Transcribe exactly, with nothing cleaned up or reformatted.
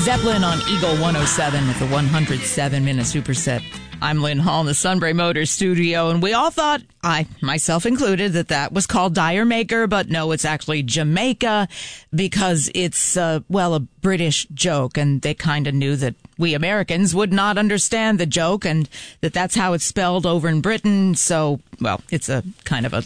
Zeppelin on Eagle one oh seven with the one hundred seven minute superset. I'm Lynn Hall in the Sunbury Motors studio, and we all thought, I myself included, that that was called Dyer Maker, but no, it's actually Jamaica because it's, uh, well, a British joke, and they kind of knew that we Americans would not understand the joke and that that's how it's spelled over in Britain. So, well, it's a kind of a